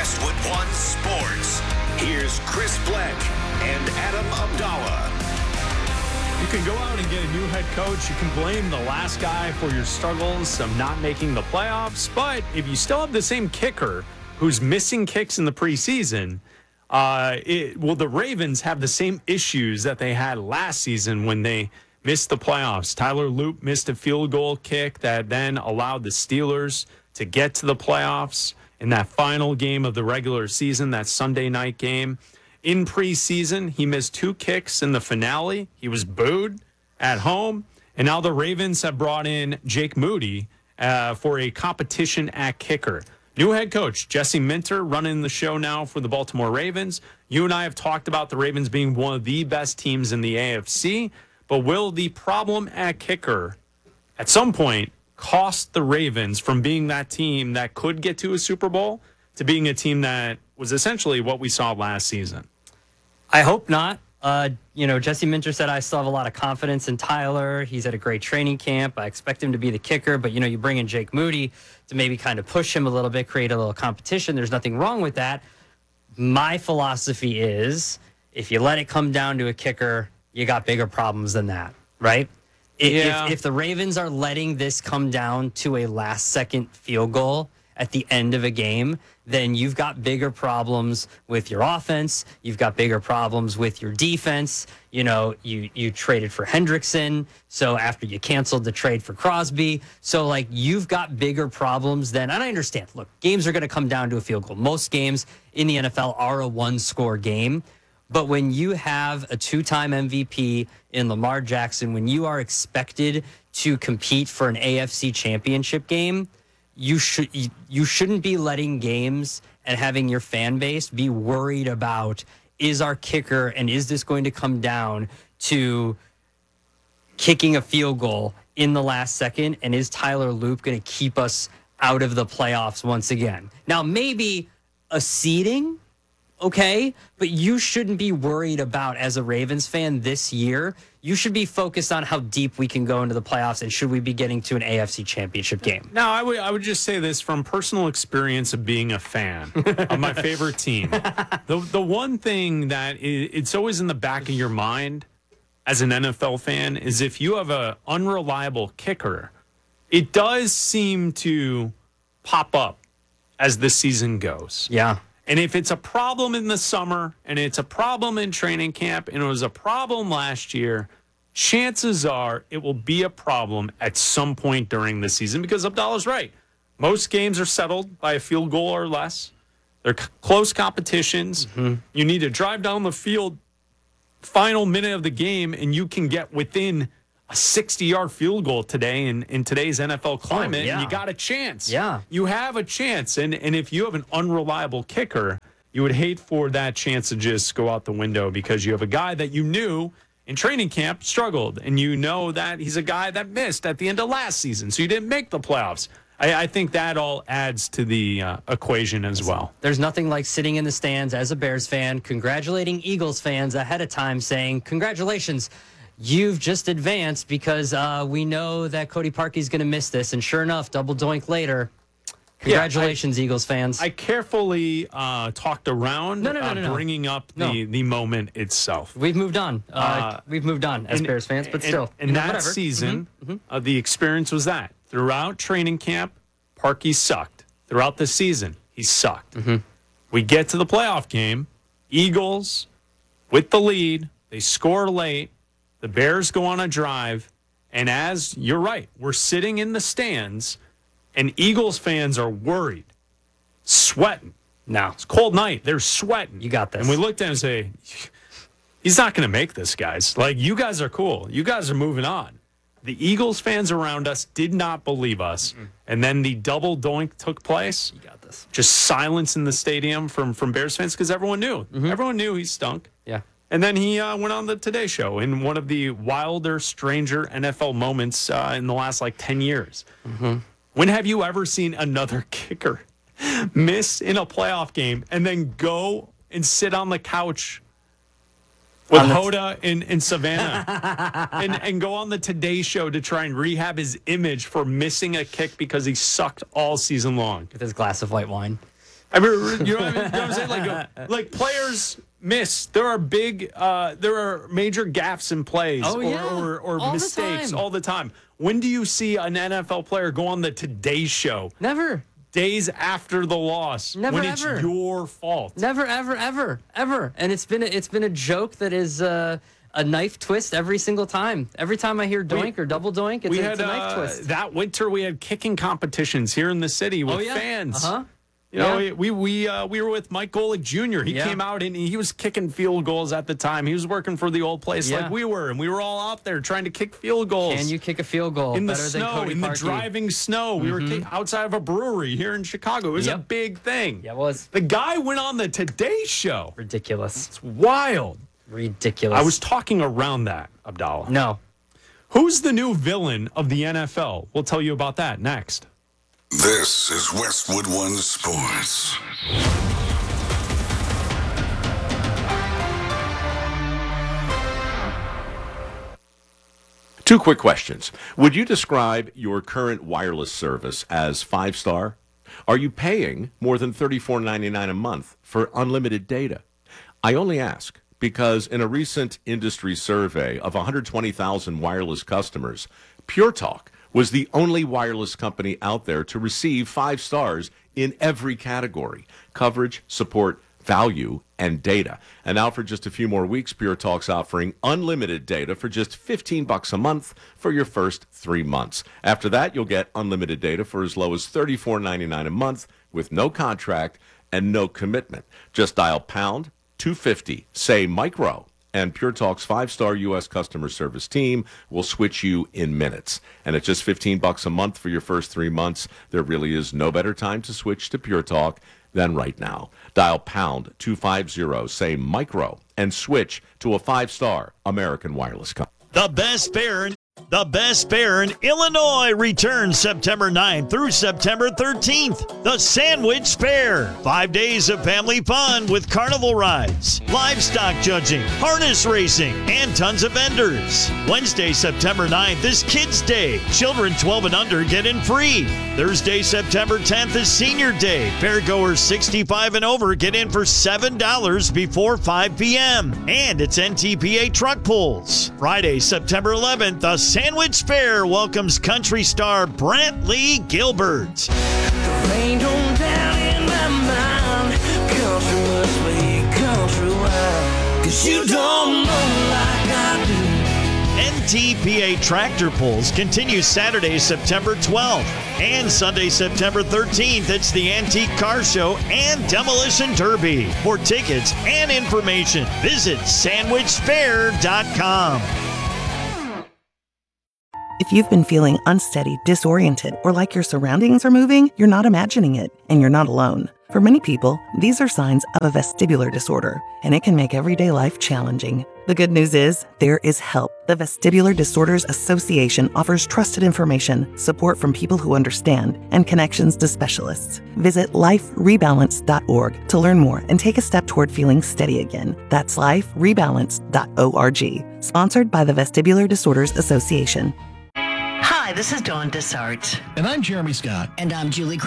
Westwood One Sports. Here's Chris Bleck and Adam Abdallah. You can go out and get a new head coach. You can blame the last guy for your struggles of not making the playoffs. But if you still have the same kicker who's missing kicks in the preseason, the Ravens have the same issues that they had last season when they missed the playoffs. Tyler Loop missed a field goal kick that then allowed the Steelers to get to the playoffs in that final game of the regular season, that Sunday night game. In preseason, he missed 2 kicks in the finale. He was booed at home. And now the Ravens have brought in Jake Moody for a competition at kicker. New head coach, Jesse Minter, running the show now for the Baltimore Ravens. You and I have talked about the Ravens being one of the best teams in the AFC. But will the problem at kicker at some point cost the Ravens from being that team that could get to a Super Bowl to being a team that was essentially what we saw last season? I hope not. Jesse Minter said, I still have a lot of confidence in Tyler. He's at a great training camp. I expect him to be the kicker, but, you bring in Jake Moody to maybe kind of push him a little bit, create a little competition. There's nothing wrong with that. My philosophy is if you let it come down to a kicker, you got bigger problems than that, right? If the Ravens are letting this come down to a last-second field goal at the end of a game, then you've got bigger problems with your offense. You've got bigger problems with your defense. You traded for Hendrickson, so after you canceled the trade for Crosby. So, you've got bigger problems than, and I understand, look, games are going to come down to a field goal. Most games in the NFL are a one-score game. But when you have a 2-time MVP in Lamar Jackson, when you are expected to compete for an AFC championship game, you shouldn't be letting games and having your fan base be worried about, is our kicker and is this going to come down to kicking a field goal in the last second, and is Tyler Loop going to keep us out of the playoffs once again? Now, maybe a seeding, okay, but you shouldn't be worried about, as a Ravens fan this year, you should be focused on how deep we can go into the playoffs and should we be getting to an AFC championship game. Now, I would just say this from personal experience of being a fan of my favorite team. The one thing that it's always in the back of your mind as an NFL fan is if you have an unreliable kicker, it does seem to pop up as the season goes. Yeah. And if it's a problem in the summer and it's a problem in training camp and it was a problem last year, chances are it will be a problem at some point during the season because Abdallah's right. Most games are settled by a field goal or less. They're close competitions. Mm-hmm. You need to drive down the field final minute of the game and you can get within a 60-yard field goal today in today's NFL climate, and you got a chance. Yeah. You have a chance. And if you have an unreliable kicker, you would hate for that chance to just go out the window because you have a guy that you knew in training camp struggled, and you know that he's a guy that missed at the end of last season, so you didn't make the playoffs. I think that all adds to the equation as well. There's nothing like sitting in the stands as a Bears fan, congratulating Eagles fans ahead of time, saying, congratulations, you've just advanced because we know that Cody Parkey's going to miss this. And sure enough, double doink later. Congratulations, Eagles fans. I carefully talked around bringing up the moment itself. We've moved on. We've moved on as Bears fans, but still. And that season, the experience was that. Throughout training camp, Parkey sucked. Throughout the season, he sucked. Mm-hmm. We get to the playoff game. Eagles, with the lead, they score late. The Bears go on a drive, and as you're right, we're sitting in the stands, and Eagles fans are worried, sweating. No. It's a cold night. They're sweating. You got this. And we looked at him and say, he's not going to make this, guys. You guys are cool. You guys are moving on. The Eagles fans around us did not believe us, and then the double doink took place. You got this. Just silence in the stadium from Bears fans because everyone knew. Mm-hmm. Everyone knew he stunk. Yeah. And then he went on the Today Show in one of the wilder, stranger NFL moments in the last 10 years. Mm-hmm. When have you ever seen another kicker miss in a playoff game and then go and sit on the couch with Hoda in Savannah and go on the Today Show to try and rehab his image for missing a kick because he sucked all season long? With his glass of white wine. I mean, you know what I'm saying? Like players miss. There are major gaffes in plays or All mistakes the time. all the time. When do you see an NFL player go on the Today Show? Never. Days after the loss, Never, when it's ever. your fault. Never, ever, ever, ever. And it's been a joke that is a knife twist every single time. Every time I hear doink or double doink, it's a knife twist. That winter we had kicking competitions here in the city with fans. Uh-huh. You know, we were with Mike Golick Jr. He came out and he was kicking field goals at the time. He was working for the old place like we were, and we were all out there trying to kick field goals. Can you kick a field goal in the better than snow, Cody in the Parkey? driving snow? We were outside of a brewery here in Chicago. It was a big thing. Yeah, it was. The guy went on the Today Show. Ridiculous. It's wild. Ridiculous. I was talking around that, Abdallah. No. Who's the new villain of the NFL? We'll tell you about that next. This is Westwood One Sports. Two quick questions. Would you describe your current wireless service as 5-star? Are you paying more than $34.99 a month for unlimited data? I only ask because in a recent industry survey of 120,000 wireless customers, Pure Talk was the only wireless company out there to receive 5 stars in every category: coverage, support, value, and data. And now for just a few more weeks, Pure Talk's offering unlimited data for just $15 a month for your first 3 months. After that, you'll get unlimited data for as low as $34.99 a month with no contract and no commitment. Just dial pound 250, say micro, and Pure Talk's 5-star U.S. customer service team will switch you in minutes. And at just $15 a month for your first 3 months, there really is no better time to switch to Pure Talk than right now. Dial pound 250, say micro, and switch to a 5-star American wireless company. The best fair in Illinois returns September 9th through September 13th. The Sandwich Fair. 5 days of family fun with carnival rides, livestock judging, harness racing, and tons of vendors. Wednesday, September 9th is Kids Day. Children 12 and under get in free. Thursday, September 10th is Senior Day. Fairgoers 65 and over get in for $7 before 5 p.m. And it's NTPA truck pulls. Friday, September 11th, the Sandwich Fair welcomes country star Brantley Gilbert. The rain don't down in my mind. Country must be country wild. 'Cause you don't know like I do. NTPA Tractor Pulls continue Saturday, September 12th. And Sunday, September 13th, it's the Antique Car Show and Demolition Derby. For tickets and information, visit sandwichfair.com. If you've been feeling unsteady, disoriented, or like your surroundings are moving, you're not imagining it, and you're not alone. For many people, these are signs of a vestibular disorder, and it can make everyday life challenging. The good news is, there is help. The Vestibular Disorders Association offers trusted information, support from people who understand, and connections to specialists. Visit liferebalance.org to learn more and take a step toward feeling steady again. That's liferebalance.org. Sponsored by the Vestibular Disorders Association. Hi, this is Dawn Desarts. And I'm Jeremy Scott. And I'm Julie